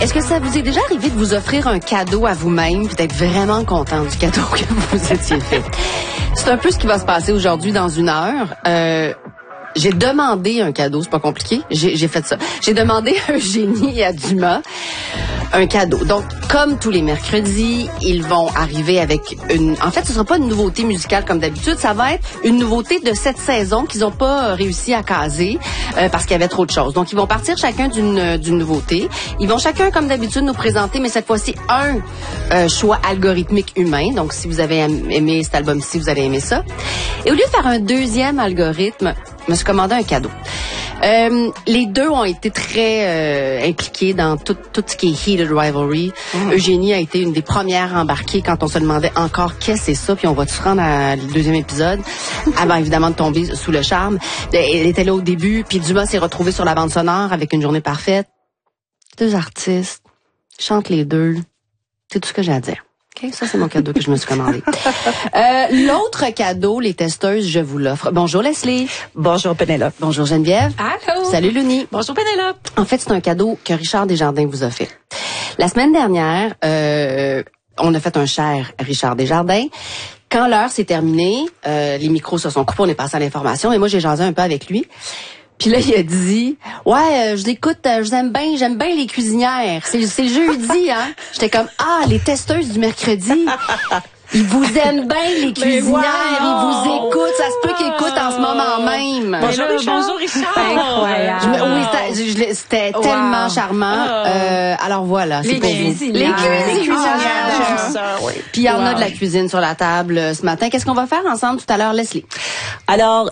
Est-ce que ça vous est déjà arrivé de vous offrir un cadeau à vous-même puis d'être vraiment content du cadeau que vous étiez fait? C'est un peu ce qui va se passer aujourd'hui dans une heure. J'ai demandé un cadeau, c'est pas compliqué. J'ai fait ça. J'ai demandé à Eugénie et à Dumas un cadeau. Donc, comme tous les mercredis, ils vont arriver avec en fait, ce sera pas une nouveauté musicale comme d'habitude, ça va être une nouveauté de cette saison qu'ils ont pas réussi à caser parce qu'il y avait trop de choses. Donc, ils vont partir chacun d'une nouveauté. Ils vont chacun, comme d'habitude, nous présenter, mais cette fois-ci, un choix algorithmique humain. Donc, si vous avez aimé cet album-ci, vous allez aimer ça. Et au lieu de faire un deuxième algorithme, je me suis commandé un cadeau. Les deux ont été très impliqués dans tout ce qui est heated rivalry. Eugénie a été une des premières embarquées quand on se demandait encore qu'est-ce que c'est ça, puis on va-tu se rendre à le deuxième épisode avant évidemment de tomber sous le charme. Elle était là au début, puis Dumas s'est retrouvé sur la bande sonore avec Une journée parfaite. Deux artistes, chantent les deux. C'est tout ce que j'ai à dire. Okay, ça, c'est mon cadeau que je me suis commandé. L'autre cadeau, les testeuses, je vous l'offre. Bonjour Leslie. Bonjour Pénélope. Bonjour Geneviève. Allô. Salut Louni. Bonjour Pénélope. En fait, c'est un cadeau que Richard Desjardins vous a fait. La semaine dernière, on a fait un cher Richard Desjardins. Quand l'heure s'est terminée, les micros se sont coupés, on est passé à l'information et moi, j'ai jasé un peu avec lui. Puis là, il a dit, ouais, je l'écoute, j'aime bien les cuisinières. C'est jeudi, hein. J'étais comme, les testeuses du mercredi. Ils vous aiment bien, les cuisinières. Ils vous écoutent. Ça se peut qu'ils écoutent en ce moment même. Bonjour Richard. Bonjour Richard. Incroyable. C'était tellement charmant. Alors voilà, c'est pour vous. Les cuisinières. J'aime ça, oui. Puis il y en a de la cuisine sur la table ce matin. Qu'est-ce qu'on va faire ensemble tout à l'heure, Leslie? Alors,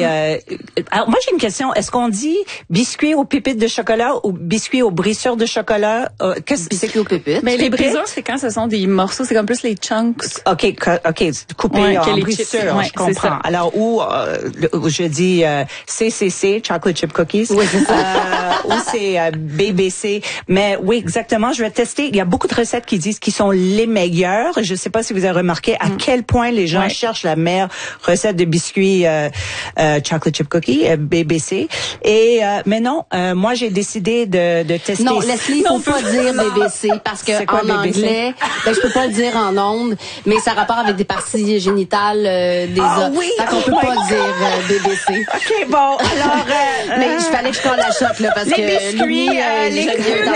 alors moi j'ai une question. Est-ce qu'on dit biscuit aux pépites de chocolat ou biscuit aux brissures de chocolat? Biscuit aux pépites. Mais les brisures, c'est quand ce sont des morceaux, c'est comme plus les chunks. OK, coupé en brissures, je comprends. Alors, ou je dis CCC, Chocolate Chip Cookies. Oui, c'est ça. Ou c'est BBC. Mais oui, exactement, je vais tester. Il y a beaucoup de recettes qui disent qu'ils sont les meilleurs. Je sais pas si vous avez remarqué à quel point les gens cherchent la meilleure recette de biscuits Chocolate Chip Cookie, BBC. Et mais non, moi j'ai décidé de tester. Non, Leslie, il faut pas dire BBC parce que en anglais, je peux pas le dire en ondes, mais ça a rapport avec des parties génitales des hommes. Oui, donc on peut pas dire BBC. OK, bon, alors mais il fallait que je colle la shot là parce les que biscuits, les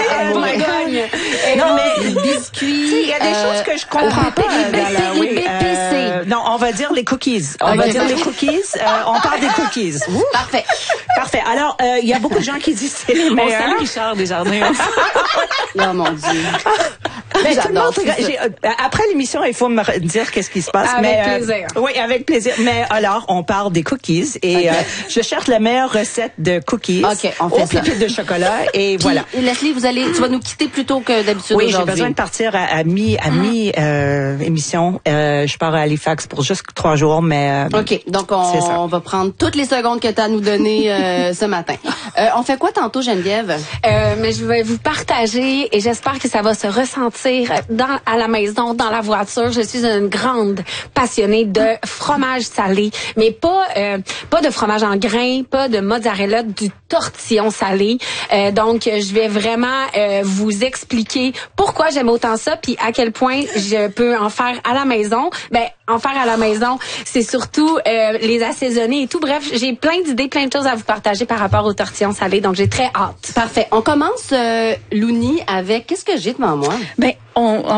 non mais les biscuits, il y a des choses que je comprends pas dans les BPC. Non, on va dire les cookies. On va dire les cookies, on parle des cookies. Parfait. Parfait. Alors, il y a beaucoup de gens qui disent c'est les meilleurs. Salut Richard Desjardins. Oh mon Dieu. Mais tout le monde, après l'émission, il faut me dire qu'est-ce qui se passe. Avec plaisir. Oui, avec plaisir. Mais alors, on parle des cookies et je cherche la meilleure recette de cookies on fait aux pépites de chocolat et puis, voilà. Leslie, tu vas nous quitter plus tôt que d'habitude oui, aujourd'hui. J'ai besoin de partir à mi émission. Je pars à Halifax pour juste 3 jours, mais OK, donc on va prendre toutes les secondes que tu as à nous donner ce matin. On fait quoi tantôt, Geneviève? Mais je vais vous partager et j'espère que ça va se ressentir à la maison, dans la voiture. Je suis une grande passionnée de fromage salé, mais pas de fromage en grains, pas de mozzarella, du tortillon salé. Donc, je vais vraiment vous expliquer pourquoi j'aime autant ça, puis à quel point je peux en faire à la maison. En faire à la maison, c'est surtout les assaisonner et tout. Bref, j'ai plein d'idées, plein de choses à vous partager par rapport au tortillon salé. Donc, j'ai très hâte. Parfait. On commence, Louni, avec... Qu'est-ce que j'ai devant moi? On